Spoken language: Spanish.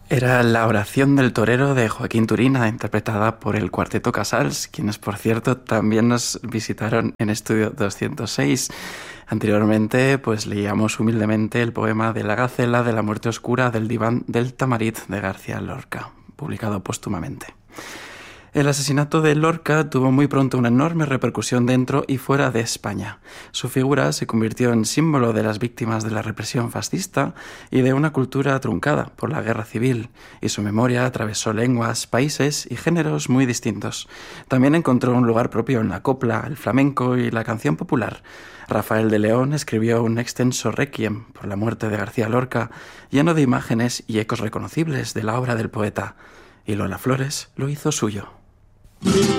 Era la oración del torero de Joaquín Turina, interpretada por el Cuarteto Casals, quienes, por cierto, también nos visitaron en Estudio 206. Anteriormente, pues leíamos humildemente el poema de la Gacela de la muerte oscura del diván del Tamarit de García Lorca, publicado póstumamente. El asesinato de Lorca tuvo muy pronto una enorme repercusión dentro y fuera de España. Su figura se convirtió en símbolo de las víctimas de la represión fascista y de una cultura truncada por la guerra civil, y su memoria atravesó lenguas, países y géneros muy distintos. También encontró un lugar propio en la copla, el flamenco y la canción popular. Rafael de León escribió un extenso requiem por la muerte de García Lorca, lleno de imágenes y ecos reconocibles de la obra del poeta, y Lola Flores lo hizo suyo.